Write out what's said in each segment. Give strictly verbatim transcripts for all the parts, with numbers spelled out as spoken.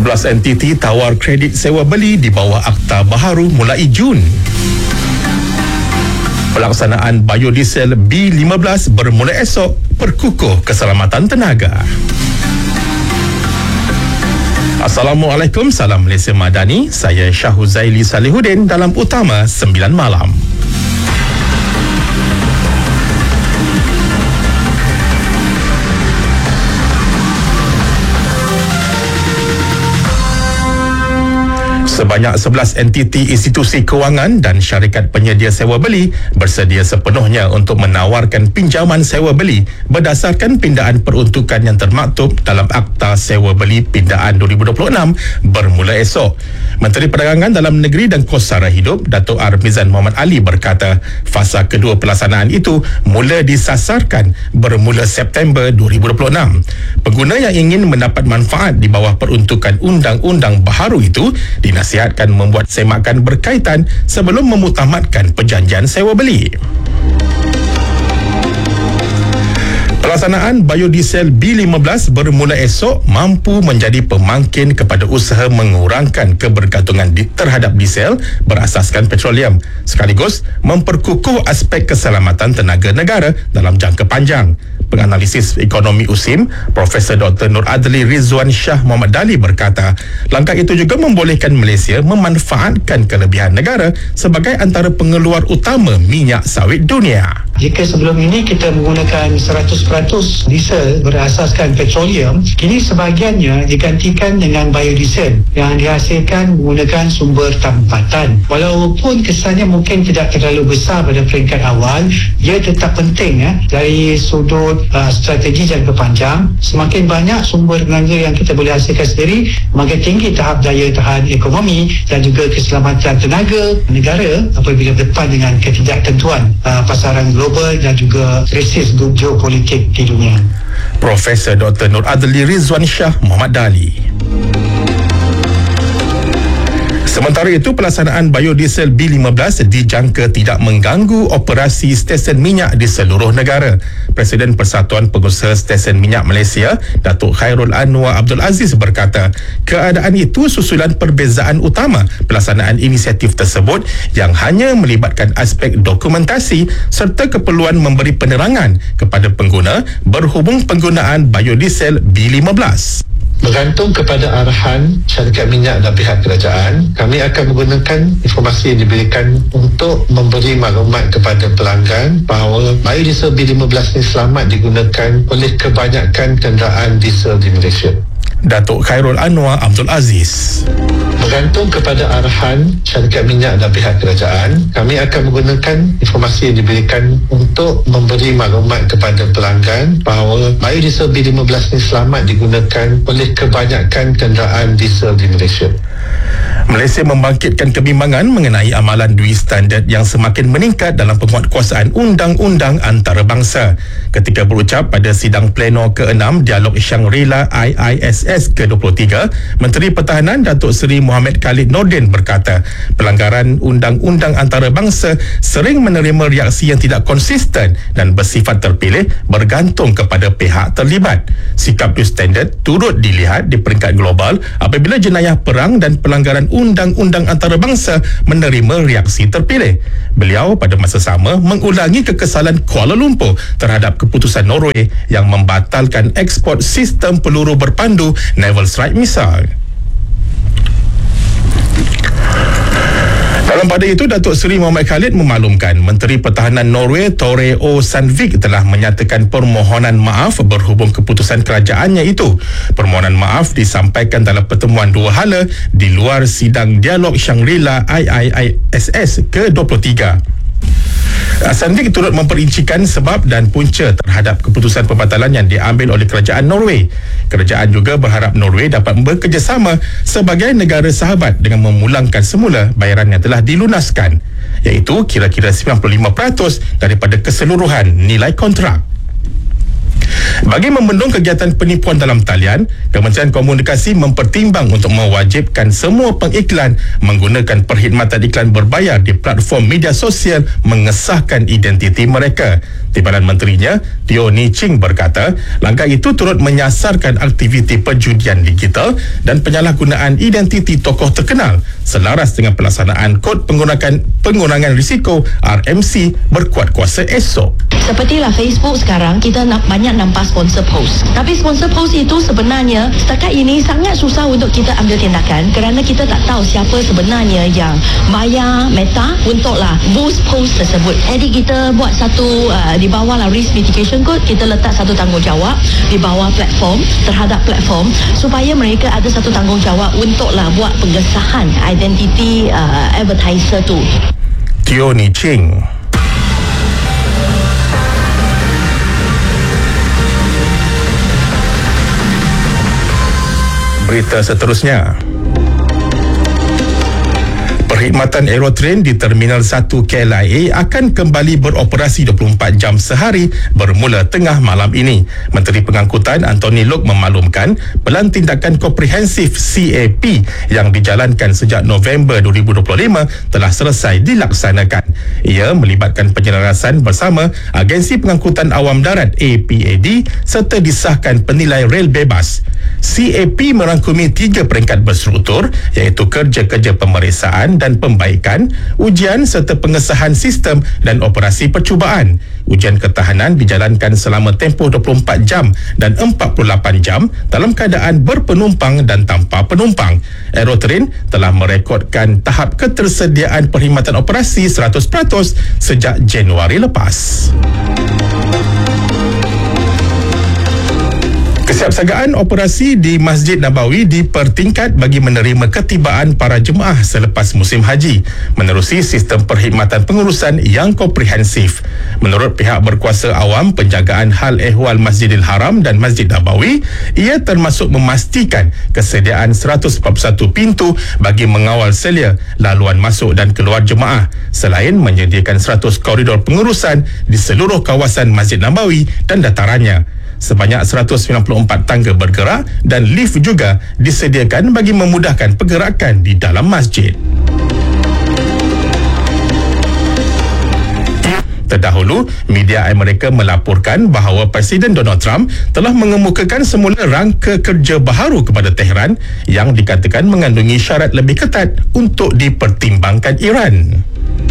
sebelas entiti tawar kredit sewa beli di bawah Akta Baharu mulai Jun. Pelaksanaan biodiesel B lima belas bermula esok, perkukuh keselamatan tenaga. Assalamualaikum, salam Malaysia Madani. Saya Syahuzaili Salihuddin dalam Utama sembilan Malam. Sebanyak sebelas entiti institusi kewangan dan syarikat penyedia sewa beli bersedia sepenuhnya untuk menawarkan pinjaman sewa beli berdasarkan pindaan peruntukan yang termaktub dalam Akta Sewa Beli Pindaan dua ribu dua puluh enam bermula esok. Menteri Perdagangan Dalam Negeri dan Kos Sara Hidup, Datuk Armizan Muhammad Ali berkata, fasa kedua pelaksanaan itu mula disasarkan bermula September dua ribu dua puluh enam. Pengguna yang ingin mendapat manfaat di bawah peruntukan undang-undang baharu itu dinasihatkan membuat semakan berkaitan sebelum memutamatkan perjanjian sewa beli. Pelaksanaan biodiesel B lima belas bermula esok mampu menjadi pemangkin kepada usaha mengurangkan kebergantungan di, terhadap diesel berasaskan petroleum, sekaligus memperkukuh aspek keselamatan tenaga negara dalam jangka panjang. Penganalisis ekonomi U S I M, Profesor Doktor Nur Adli Rizwan Shah Muhammad Dali berkata, langkah itu juga membolehkan Malaysia memanfaatkan kelebihan negara sebagai antara pengeluar utama minyak sawit dunia. Jika sebelum ini kita menggunakan seratus peratus diesel berasaskan petroleum, kini sebahagiannya digantikan dengan biodiesel yang dihasilkan menggunakan sumber tempatan. Walaupun kesannya mungkin tidak terlalu besar pada peringkat awal, ia tetap penting ya, dari sudut uh, strategi jangka panjang. Semakin banyak sumber tenaga yang kita boleh hasilkan sendiri, makin tinggi tahap daya tahan ekonomi dan juga keselamatan tenaga negara apabila berdepan dengan ketidaktentuan uh, pasaran global dan juga krisis geopolitik di dunia. Profesor Doktor Nur Adli Rizwan Shah Muhammad Dali. Sementara itu, pelaksanaan biodiesel B lima belas dijangka tidak mengganggu operasi stesen minyak di seluruh negara. Presiden Persatuan Pengusaha Stesen Minyak Malaysia, Datuk Khairul Anwar Abdul Aziz berkata, keadaan itu susulan perbezaan utama pelaksanaan inisiatif tersebut yang hanya melibatkan aspek dokumentasi serta keperluan memberi penerangan kepada pengguna berhubung penggunaan biodiesel B lima belas. Bergantung kepada arahan syarikat minyak dan pihak kerajaan, kami akan menggunakan informasi yang diberikan untuk memberi maklumat kepada pelanggan bahawa biodiesel B lima belas ini selamat digunakan oleh kebanyakan kenderaan diesel di Malaysia. Datuk Khairul Anwar Abdul Aziz. Bergantung kepada arahan syarikat minyak dan pihak kerajaan, kami akan menggunakan informasi yang diberikan untuk memberi maklumat kepada pelanggan bahawa biodiesel B lima belas ini selamat digunakan oleh kebanyakan kenderaan diesel di Malaysia. Malaysia membangkitkan kebimbangan mengenai amalan duit standard yang semakin meningkat dalam penguatkuasaan undang-undang antarabangsa. Ketika berucap pada sidang pleno keenam Dialog Shangri-La I I S S ke dua puluh tiga, Menteri Pertahanan Datuk Seri Muhammad Khalid Nordin berkata, pelanggaran undang-undang antarabangsa sering menerima reaksi yang tidak konsisten dan bersifat terpilih bergantung kepada pihak terlibat. Sikap duit standard turut dilihat di peringkat global apabila jenayah perang dan pelanggaran undang-undang antarabangsa menerima reaksi terpilih. Beliau pada masa sama mengulangi kekesalan Kuala Lumpur terhadap keputusan Norway yang membatalkan ekspor sistem peluru berpandu Naval Strike Missile. Dalam pada itu, Datuk Seri Muhammad Khalid memaklumkan Menteri Pertahanan Norway Tore O Sandvik telah menyatakan permohonan maaf berhubung keputusan kerajaannya itu. Permohonan maaf disampaikan dalam pertemuan dua hala di luar sidang Dialog Shangri-La I I S S ke dua puluh tiga. Sandvik turut memperincikan sebab dan punca terhadap keputusan pembatalan yang diambil oleh kerajaan Norway. Kerajaan juga berharap Norway dapat bekerjasama sebagai negara sahabat dengan memulangkan semula bayaran yang telah dilunaskan, iaitu kira-kira sembilan puluh lima peratus daripada keseluruhan nilai kontrak. Bagi membendung kegiatan penipuan dalam talian, Kementerian Komunikasi mempertimbang untuk mewajibkan semua pengiklan menggunakan perkhidmatan iklan berbayar di platform media sosial mengesahkan identiti mereka. Timbalan Menterinya, Teo Ni Ching berkata, langkah itu turut menyasarkan aktiviti perjudian digital dan penyalahgunaan identiti tokoh terkenal selaras dengan pelaksanaan kod penggunaan pengurangan risiko R M C berkuat kuasa esok. Sepertilah Facebook sekarang, kita nak banyak nampak sponsor post. Tapi sponsor post itu sebenarnya setakat ini sangat susah untuk kita ambil tindakan kerana kita tak tahu siapa sebenarnya yang bayar Meta untuklah boost post tersebut. Jadi kita buat satu uh, di bawah lah risk mitigation code, kita letak satu tanggungjawab di bawah platform terhadap platform supaya mereka ada satu tanggungjawab untuklah buat pengesahan identiti uh, advertiser tu. Teo Ni Ching. Berita seterusnya. Perkhidmatan Aerotrain di Terminal satu K L I A akan kembali beroperasi dua puluh empat jam sehari bermula tengah malam ini. Menteri Pengangkutan Anthony Loke memaklumkan Pelan Tindakan Komprehensif C A P yang dijalankan sejak November dua ribu dua puluh lima telah selesai dilaksanakan. Ia melibatkan penyelarasan bersama Agensi Pengangkutan Awam Darat A P A D serta disahkan penilai rel bebas. C A P merangkumi tiga peringkat berstruktur iaitu kerja-kerja pemeriksaan dan pembaikan, ujian serta pengesahan sistem dan operasi percubaan. Ujian ketahanan dijalankan selama tempoh dua puluh empat jam dan empat puluh lapan jam dalam keadaan berpenumpang dan tanpa penumpang. Aerotrain telah merekodkan tahap ketersediaan perkhidmatan operasi seratus peratus sejak Januari lepas. Kesiapsagaan operasi di Masjid Nabawi dipertingkat bagi menerima ketibaan para jemaah selepas musim haji menerusi sistem perkhidmatan pengurusan yang komprehensif. Menurut pihak berkuasa awam penjagaan hal ehwal Masjidil Haram dan Masjid Nabawi, ia termasuk memastikan kesediaan seratus empat puluh satu pintu bagi mengawal selia laluan masuk dan keluar jemaah, selain menyediakan seratus koridor pengurusan di seluruh kawasan Masjid Nabawi dan datarannya. Sebanyak seratus sembilan puluh empat tangga bergerak dan lift juga disediakan bagi memudahkan pergerakan di dalam masjid. Terdahulu, media Amerika melaporkan bahawa Presiden Donald Trump telah mengemukakan semula rangka kerja baharu kepada Tehran yang dikatakan mengandungi syarat lebih ketat untuk dipertimbangkan Iran.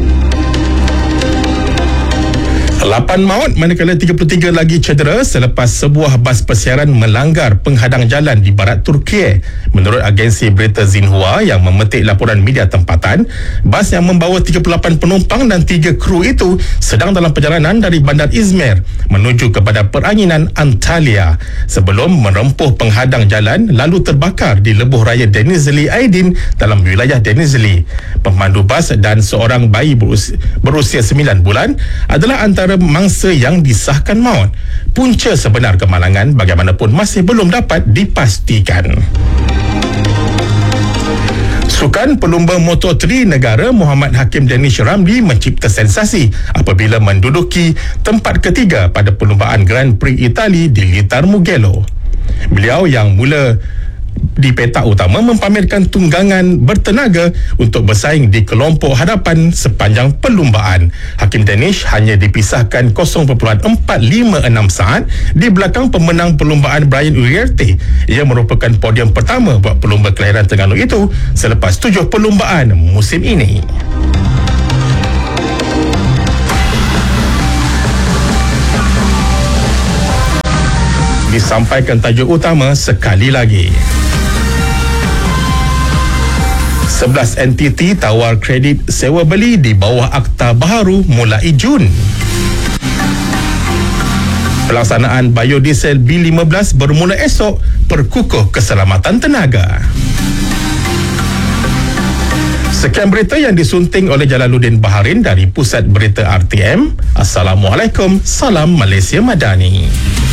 lapan maut manakala tiga puluh tiga lagi cedera selepas sebuah bas persiaran melanggar penghadang jalan di barat Turki. Menurut agensi berita Xinhua yang memetik laporan media tempatan, bas yang membawa tiga puluh lapan penumpang dan tiga kru itu sedang dalam perjalanan dari bandar Izmir menuju kepada peranginan Antalya sebelum merempuh penghadang jalan lalu terbakar di lebuh raya Denizli Aydin dalam wilayah Denizli. Pemandu bas dan seorang bayi berusia, berusia sembilan bulan adalah antara mangsa yang disahkan maut. Punca sebenar kemalangan bagaimanapun masih belum dapat dipastikan. Sukan pelumba Moto tiga negara Muhammad Hakim Danish Ramli mencipta sensasi apabila menduduki tempat ketiga pada perlumbaan Grand Prix Itali di Litar Mugello. Beliau yang mula di petak utama mempamerkan tunggangan bertenaga untuk bersaing di kelompok hadapan sepanjang perlumbaan. Hakim Danish hanya dipisahkan kosong perpuluhan empat lima enam saat di belakang pemenang perlumbaan Brian Uriarte. Ia merupakan podium pertama buat pelumba kelahiran Terengganu itu selepas tujuh perlumbaan musim ini. Disampaikan tajuk utama sekali lagi. sebelas entiti tawar kredit sewa beli di bawah Akta Baharu mulai Jun. Pelaksanaan biodiesel B lima belas bermula esok perkukuh keselamatan tenaga. Sekian berita yang disunting oleh Jalaluddin Baharin dari Pusat Berita R T M. Assalamualaikum, salam Malaysia Madani.